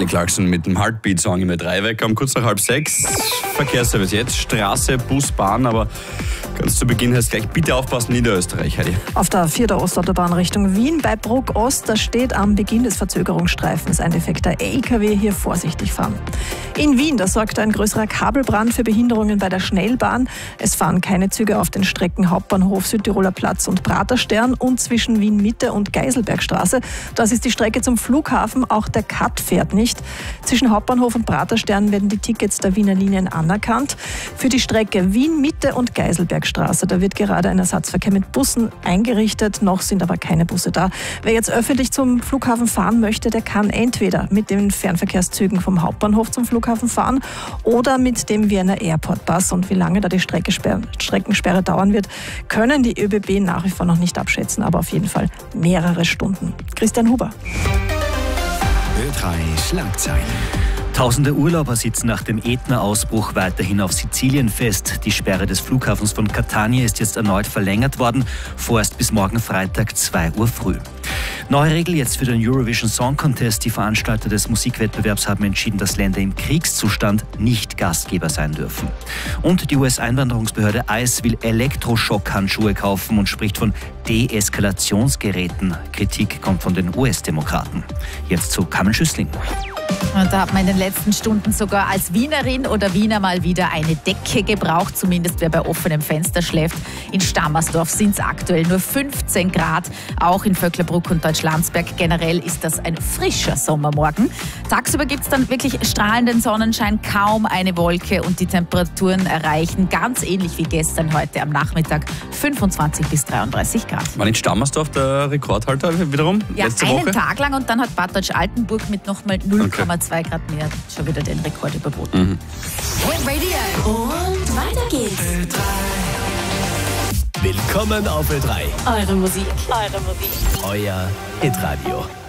Kelly Clarkson mit dem Heartbeat-Song im E3 weg. Kurz nach 5:30. Verkehrsservice jetzt. Straße, Bus, Bahn, aber ganz zu Beginn heißt gleich, bitte aufpassen, Niederösterreich, Heidi. Auf der 4. Ostautobahn Richtung Wien bei Bruck Ost, da steht am Beginn des Verzögerungsstreifens ein defekter LKW, hier vorsichtig fahren. In Wien, da sorgt ein größerer Kabelbrand für Behinderungen bei der Schnellbahn. Es fahren keine Züge auf den Strecken Hauptbahnhof, Südtiroler Platz und Praterstern und zwischen Wien Mitte und Geiselbergstraße. Das ist die Strecke zum Flughafen, auch der Cut fährt nicht. Zwischen Hauptbahnhof und Praterstern werden die Tickets der Wiener Linien anerkannt. Für die Strecke Wien Mitte und Geiselbergstraße, da wird gerade ein Ersatzverkehr mit Bussen eingerichtet, noch sind aber keine Busse da. Wer jetzt öffentlich zum Flughafen fahren möchte, der kann entweder mit den Fernverkehrszügen vom Hauptbahnhof zum Flughafen fahren oder mit dem Vienna Airport Bus. Und wie lange da die Streckensperre dauern wird, können die ÖBB nach wie vor noch nicht abschätzen, aber auf jeden Fall mehrere Stunden. Christian Huber. Ö3 Schlagzeilen. Tausende Urlauber sitzen nach dem Ätna-Ausbruch weiterhin auf Sizilien fest. Die Sperre des Flughafens von Catania ist jetzt erneut verlängert worden, vorerst bis morgen Freitag 2 Uhr früh. Neue Regel jetzt für den Eurovision Song Contest. Die Veranstalter des Musikwettbewerbs haben entschieden, dass Länder im Kriegszustand nicht Gastgeber sein dürfen. Und die US-Einwanderungsbehörde ICE will Elektroschockhandschuhe kaufen und spricht von Deeskalationsgeräten. Kritik kommt von den US-Demokraten. Jetzt zu Carmen Schüssling. Und da hat man in den letzten Stunden sogar als Wienerin oder Wiener mal wieder eine Decke gebraucht, zumindest wer bei offenem Fenster schläft. In Stammersdorf sind es aktuell nur 15 Grad, auch in Vöcklerbruck und Deutschlandsberg. Generell ist das ein frischer Sommermorgen. Tagsüber gibt es dann wirklich strahlenden Sonnenschein, kaum eine Wolke und die Temperaturen erreichen ganz ähnlich wie gestern heute am Nachmittag 25 bis 33 Grad. War in Stammersdorf der Rekordhalter wiederum? Ja, letzte Woche? einen Tag lang und dann hat Bad Deutsch-Altenburg mit nochmal 0,2 Grad mehr schon wieder den Rekord überboten. Radio. Und weiter geht's. Willkommen auf Ö3. Eure Musik. Euer Hitradio.